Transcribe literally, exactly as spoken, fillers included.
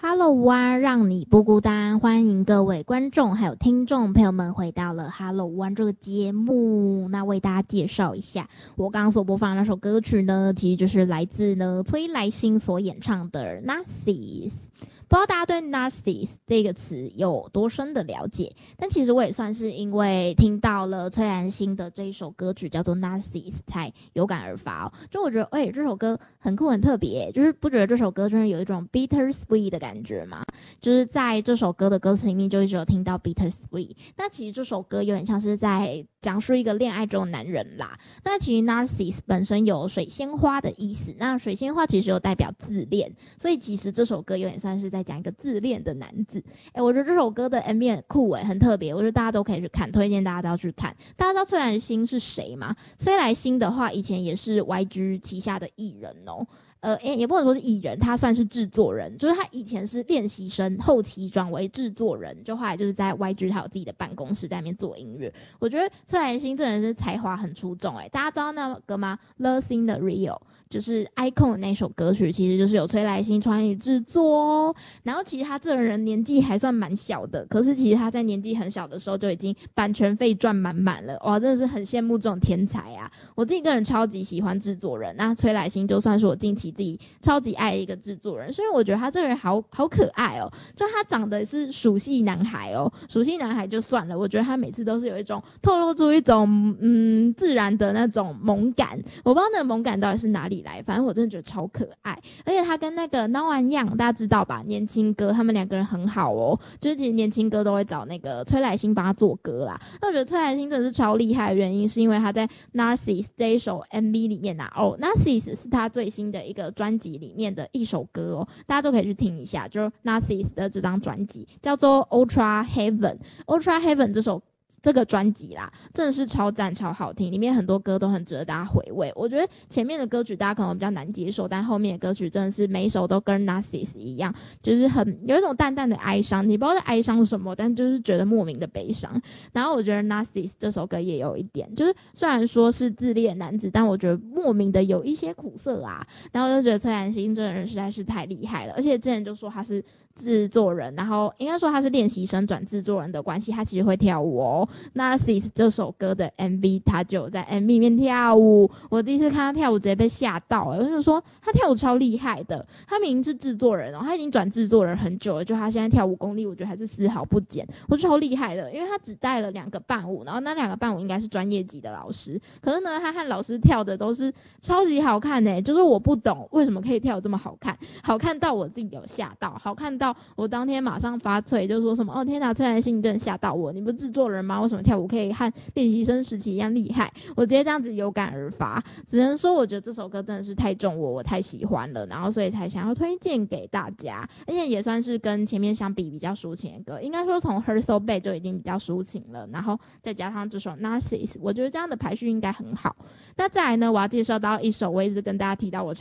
Hello 湾，让你不孤单，欢迎各位观众还有听众朋友们回到了 Hello 湾这个节目。那为大家介绍一下，我刚刚所播放的那首歌曲呢，其实就是来自呢崔来欣所演唱的 Narcissus。不知道大家对 Narcissus 这个词有多深的了解，但其实我也算是因为听到了崔兰欣的这一首歌曲叫做 Narcissus 才有感而发哦。就我觉得，哎、欸，这首歌很酷很特别，就是不觉得这首歌真的有一种 bittersweet 的感觉吗？就是在这首歌的歌词里面就一直有听到 bittersweet。那其实这首歌有点像是在讲述一个恋爱中的男人啦。那其实 Narcissus 本身有水仙花的意思，那水仙花其实有代表自恋，所以其实这首歌有点算是在讲一个自恋的男子。哎，我觉得这首歌的 M V 很酷哎，很特别，我觉得大家都可以去看，推荐大家都要去看。大家知道崔来欣是谁吗？崔来欣的话，以前也是 Y G 旗下的艺人哦。呃，也不能说是艺人，他算是制作人，就是他以前是练习生，后期转为制作人，就后来就是在 Y G 他有自己的办公室在那边做音乐。我觉得崔来欣这人是才华很出众哎，大家知道那个吗 ？The Thing 的 Real 就是 Icon 的那首歌曲，其实就是有崔来欣参与制作哦。然后其实他这个人年纪还算蛮小的，可是其实他在年纪很小的时候就已经版权费赚满满了，哇，真的是很羡慕这种天才啊！我自己个人超级喜欢制作人，那崔来欣就算是我近期自己超级爱的一个制作人，所以我觉得他这个人好好可爱哦，就他长得是属系男孩哦，属系男孩就算了，我觉得他每次都是有一种透露出一种嗯自然的那种萌感，我不知道那个萌感到底是哪里来，反正我真的觉得超可爱，而且他跟那个闹完样大家知道吧，年轻哥他们两个人很好哦，就是其实年轻哥都会找那个崔来欣帮他做歌啦，那我觉得崔来欣真的是超厉害的原因是因为他在 Narcissus 这一首 M V 里面啊，哦 Narcissus 是他最新的一个专辑里面的一首歌哦，大家都可以去听一下，就是 Narcissus 的这张专辑叫做 Ultra Heaven Ultra Heaven 这首这个专辑啦，真的是超赞超好听，里面很多歌都很值得大家回味。我觉得前面的歌曲大家可能比较难接受，但后面的歌曲真的是每一首都跟 Narcissus 一样，就是很有一种淡淡的哀伤，你不知道在哀伤什么，但就是觉得莫名的悲伤。然后我觉得 Narcissus 这首歌也有一点，就是虽然说是自恋男子，但我觉得莫名的有一些苦涩啊。然后我就觉得崔兰欣这个人实在是太厉害了，而且之前就说他是制作人，然后应该说他是练习生转制作人的关系，他其实会跳舞哦。Narcissus 这首歌的 M V 他就在 M V 里面跳舞，我第一次看他跳舞直接被吓到了，我就说他跳舞超厉害的，他明明是制作人哦，他已经转制作人很久了，就他现在跳舞功力我觉得还是丝毫不减，我觉得超厉害的，因为他只带了两个伴舞，然后那两个伴舞应该是专业级的老师，可是呢他和老师跳的都是超级好看的，就是我不懂为什么可以跳这么好看，好看到我自己有吓到，好看到我当天马上发tweet就说什么哦天哪，崔兰欣真的吓到我，你不是制作人吗？为什么跳舞可以和练习生时期一样厉害？我直接这样子有感而发，只能说我觉得这首歌真的是太中我，我太喜欢了，然后所以才想要推荐给大家，而且也算是跟前面相比比较抒情的歌，应该说从 Her So Bad 就已经比较抒情了，然后再加上这首 Narcissus， 我觉得这样的排序应该很好。那再来呢，我要介绍到一首我一直跟大家提到我